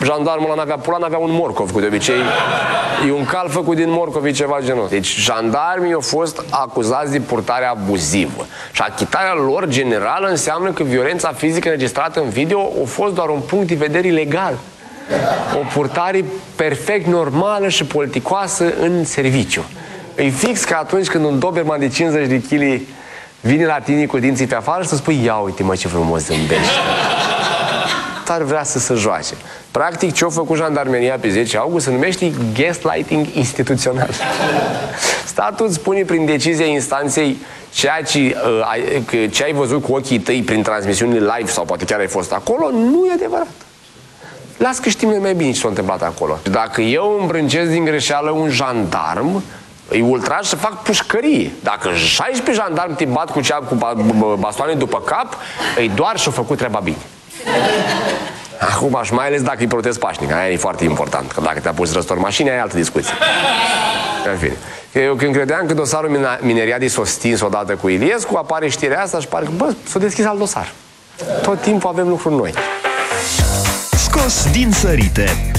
jandarmul ăla n-avea un morcov, cu de obicei. E un cal făcut din morcovi, ceva genul. Deci jandarmii au fost acuzați de purtare abuzivă. Și achitarea lor generală înseamnă că violența fizică înregistrată în video a fost doar un punct de vedere ilegal. O purtare perfect normală și politicoasă în serviciu. E fix ca atunci când un doberman de 50 de kg vine la tine cu dinții pe afară și să spui: ia uite mă ce frumos zâmbește. Ar vrea să se joace. Practic, ce a făcut jandarmeria pe 10 august se numește gaslighting instituțional. Statul îți spune prin decizia instanței ceea ce ai văzut cu ochii tăi prin transmisiunile live sau poate chiar ai fost acolo, nu e adevărat. Las că știm noi mai bine ce s-a întâmplat acolo. Dacă eu îmbrâncesc din greșeală un jandarm, îi ultraj să fac pușcărie. Dacă 16 jandarmi te bat cu bastoane după cap, îi doar și-o făcut treaba bine. Acum, și mai ales dacă îi protest pașnic, aia e foarte important. Că dacă te apuci să răstori mașini, aia e altă discuție. În fine. Eu când credeam că dosarul Mineriadei s-a stins odată cu Iliescu, apare știrea asta și pare că, bă, s-a deschis alt dosar. Tot timpul avem lucruri noi. Scos din sărite.